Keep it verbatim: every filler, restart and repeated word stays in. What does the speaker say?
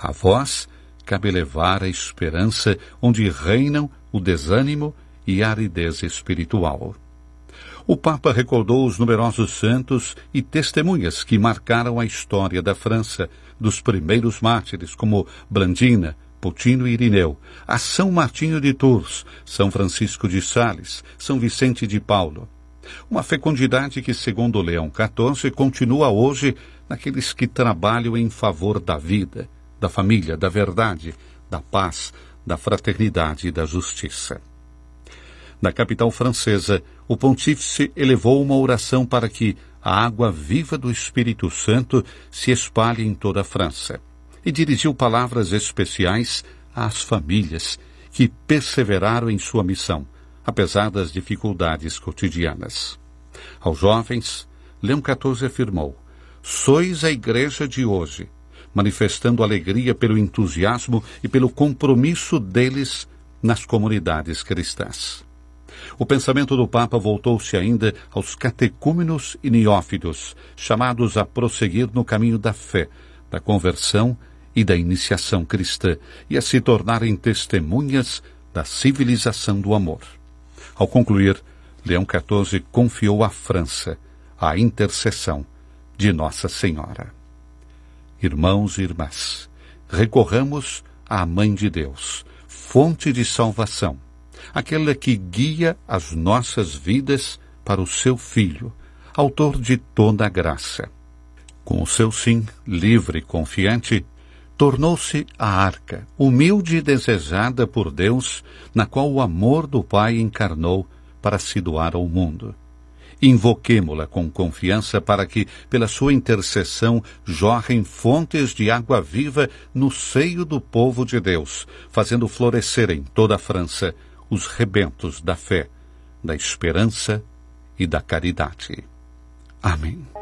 A vós cabe levar a esperança onde reinam o desânimo e a aridez espiritual. O Papa recordou os numerosos santos e testemunhas que marcaram a história da França, dos primeiros mártires como Blandina, Potino e Irineu, a São Martinho de Tours, São Francisco de Sales, São Vicente de Paulo. Uma fecundidade que, segundo Leão quatorze, continua hoje naqueles que trabalham em favor da vida, da família, da verdade, da paz, da fraternidade e da justiça. Na capital francesa, o pontífice elevou uma oração para que a água viva do Espírito Santo se espalhe em toda a França e dirigiu palavras especiais às famílias que perseveraram em sua missão, apesar das dificuldades cotidianas. Aos jovens, Leão quatorze afirmou: sois a igreja de hoje, manifestando alegria pelo entusiasmo e pelo compromisso deles nas comunidades cristãs. O pensamento do Papa voltou-se ainda aos catecúmenos e neófitos, chamados a prosseguir no caminho da fé, da conversão e da iniciação cristã, e a se tornarem testemunhas da civilização do amor. Ao concluir, Leão quatorze confiou à França a intercessão de Nossa Senhora. Irmãos e irmãs, recorramos à Mãe de Deus, fonte de salvação, aquela que guia as nossas vidas para o seu Filho, autor de toda a graça. Com o seu sim, livre e confiante, tornou-se a arca, humilde e desejada por Deus, na qual o amor do Pai encarnou para se doar ao mundo. Invoquemo-la com confiança para que, pela sua intercessão, jorrem fontes de água viva no seio do povo de Deus, fazendo florescer em toda a França os rebentos da fé, da esperança e da caridade. Amém.